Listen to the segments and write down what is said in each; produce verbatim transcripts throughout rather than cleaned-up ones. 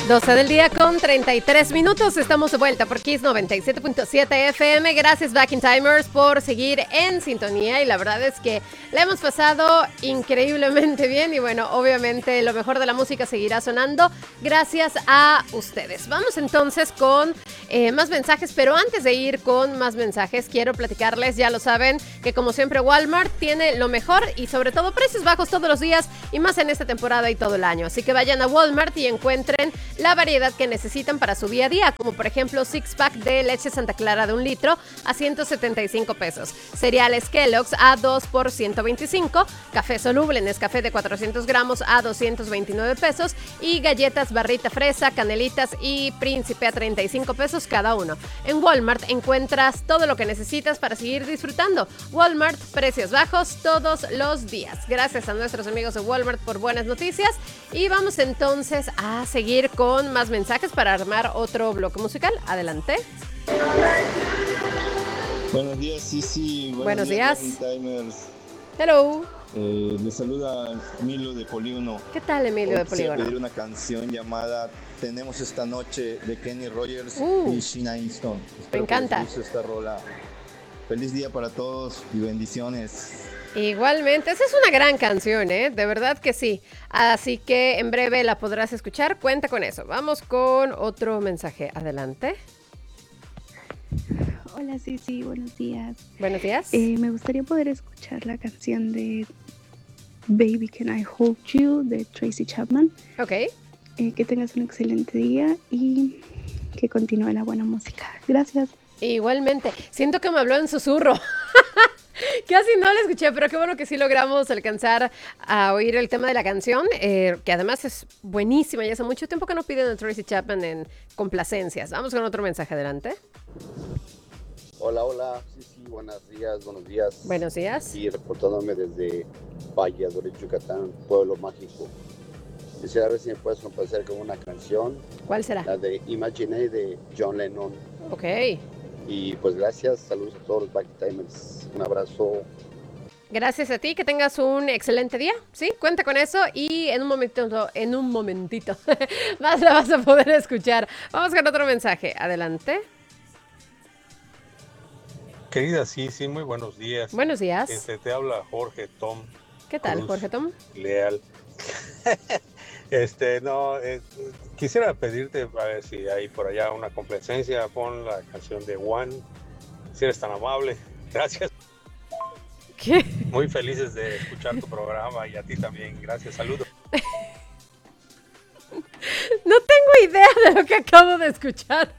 doce del día con treinta y tres minutos. Estamos de vuelta por Kiss noventa y siete punto siete F M. Gracias Back in Timers por seguir en sintonía y la verdad es que la hemos pasado increíblemente bien y bueno, obviamente lo mejor de la música seguirá sonando gracias a ustedes. Vamos entonces con eh, más mensajes, pero antes de ir con más mensajes quiero platicarles, ya lo saben, que como siempre Walmart tiene lo mejor y sobre todo precios bajos todos los días y más en esta temporada y todo el año. Así que vayan a Walmart y encuentren la variedad que necesitan para su día a día, como por ejemplo six pack de leche Santa Clara de un litro a ciento setenta y cinco pesos, cereales Kellogg's a dos por ciento veinticinco, café soluble Nescafé de cuatrocientos gramos a doscientos veintinueve pesos y galletas Barrita Fresa, Canelitas y Príncipe a treinta y cinco pesos cada uno. En Walmart encuentras todo lo que necesitas para seguir disfrutando. Walmart, precios bajos todos los días. Gracias a nuestros amigos de Walmart por buenas noticias y vamos entonces a seguir con con más mensajes para armar otro bloque musical. Adelante. Buenos días, sí, sí. Buenos, Buenos días. días. Timers. Hello. Eh, les saluda Emilio de Polígono. ¿Qué tal, Emilio Hoy de Polígono? Quisiera pedir una canción llamada Tenemos esta noche de Kenny Rogers uh, y Sheena Easton. Me encanta. Que les guste esta rola. Feliz día para todos y bendiciones. Igualmente, esa es una gran canción, ¿eh? De verdad que sí. Así que en breve la podrás escuchar, cuenta con eso. Vamos con otro mensaje, adelante. Hola, sí, sí, buenos días. Buenos días. Eh, me gustaría poder escuchar la canción de Baby Can I Hold You de Tracy Chapman. Ok. Eh, que tengas un excelente día y que continúe la buena música. Gracias. Igualmente, siento que me habló en susurro. Casi no la escuché, pero qué bueno que sí logramos alcanzar a oír el tema de la canción, eh, que además es buenísima y hace mucho tiempo que no piden a Tracy Chapman en complacencias. Vamos con otro mensaje, adelante. Hola, hola, sí, sí, buenos días, buenos días. Buenos días. Y reportándome desde Valladolid, Yucatán, pueblo mágico. Quisiera ver si me puedes complacer con una canción. ¿Cuál será? La de Imagine de John Lennon. Ok. Y pues gracias, saludos a todos los Backtimers, un abrazo. Gracias a ti, que tengas un excelente día, ¿sí? Cuenta con eso y en un momentito, en un momentito, más la vas a poder escuchar. Vamos con otro mensaje, adelante. Querida, sí, sí, muy buenos días. Buenos días. Este, te habla Jorge Tom. ¿Qué tal, Cruz Jorge Tom? Leal. Este, no, eh, quisiera pedirte a ver si hay por allá una complacencia. Pon la canción de One, si eres tan amable. Gracias. ¿Qué? Muy felices de escuchar tu programa y a ti también. Gracias, saludos. No tengo idea de lo que acabo de escuchar.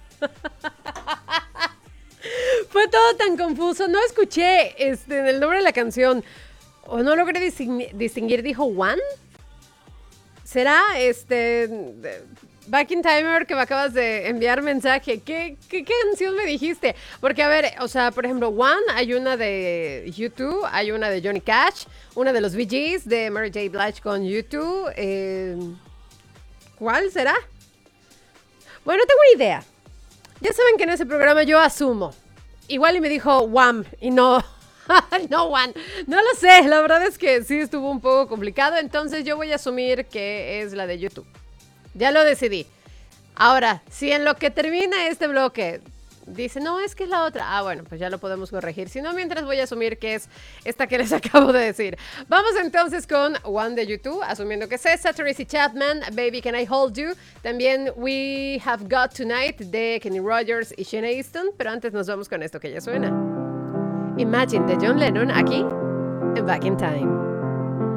Fue todo tan confuso. No escuché este, el nombre de la canción. O no logré distinguir, distinguir dijo One. ¿Será este Back in Timer que me acabas de enviar mensaje? ¿Qué, qué, qué canción me dijiste? Porque, a ver, o sea, por ejemplo, One, hay una de U dos, hay una de Johnny Cash, una de los Bee Gees, de Mary J. Blige con U dos. Eh, ¿Cuál será? Bueno, no tengo ni idea. Ya saben que en ese programa yo asumo. Igual y me dijo Wham y no... no, One. No lo sé, la verdad es que sí estuvo un poco complicado, entonces yo voy a asumir que es la de YouTube. Ya lo decidí. Ahora, si en lo que termina este bloque dice, no, es que es la otra, ah, bueno, pues ya lo podemos corregir. Si no, mientras voy a asumir que es esta que les acabo de decir. Vamos entonces con One de YouTube, asumiendo que es esa, Tracy Chapman, Baby Can I Hold You. También We Have Got Tonight de Kenny Rogers y Sheena Easton, pero antes nos vamos con esto que ya suena. Imagine de John Lennon aquí en Back in Time.